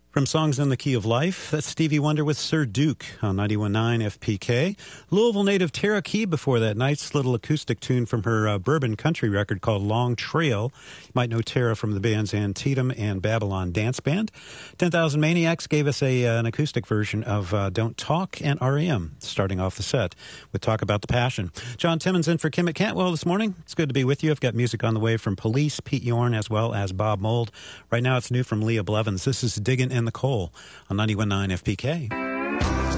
From Songs in the Key of Life, that's Stevie Wonder with Sir Duke on 91.9 FPK. Louisville native Tara Key before that. Nice little acoustic tune from her bourbon country record called Long Trail. You might know Tara from the bands Antietam and Babylon Dance Band. 10,000 Maniacs gave us an acoustic version of Don't Talk, and R.E.M. starting off the set with Talk About the Passion. John Timmons in for Kim at Cantwell this morning. It's good to be with you. I've got music on the way from Police, Pete Yorn, as well as Bob Mould. Right now it's new from Leah Blevins. This is Diggin' in the Coal on 91.9 FPK.